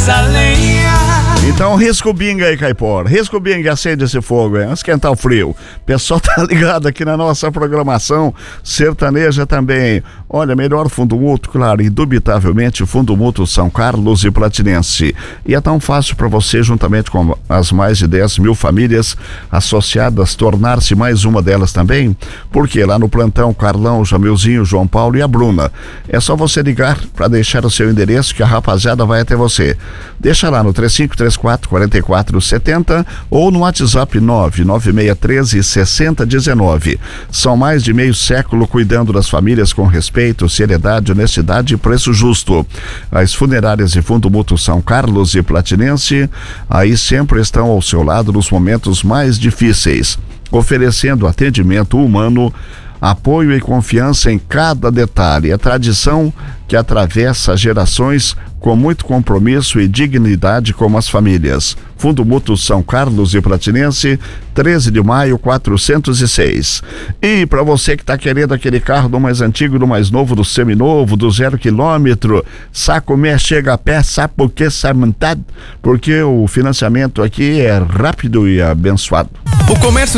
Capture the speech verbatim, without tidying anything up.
mais a lenha. Então risca o binga aí, Caipora. Risca o binga e acende esse fogo, hein? Vamos esquentar o frio. O pessoal tá ligado aqui na nossa programação sertaneja também. Olha, melhor fundo mútuo, claro, indubitavelmente, fundo mútuo São Carlos e Platinense. E é tão fácil para você, juntamente com as mais de dez mil famílias associadas, tornar-se mais uma delas também. Porque lá no plantão, Carlão, Jamilzinho, João Paulo e a Bruna. É só você ligar para deixar o seu endereço que a rapaziada vai até você. Deixa lá no três cinco três quatro, quatro quatro sete zero ou no WhatsApp nove nove seis um três, seis zero um nove. São mais de meio século cuidando das famílias com respeito, seriedade, honestidade e preço justo. As funerárias e fundo mútuo São Carlos e Platinense aí sempre estão ao seu lado nos momentos mais difíceis, oferecendo atendimento humano, apoio e confiança em cada detalhe. É tradição que atravessa gerações com muito compromisso e dignidade com as famílias. Fundo Mútuo São Carlos e Platinense, treze de maio, quatrocentos e seis. E para você que está querendo aquele carro do mais antigo, do mais novo, do seminovo, do zero quilômetro, sabe como chega a pé, sabe por que, sabe montado? Porque o financiamento aqui é rápido e abençoado. O comércio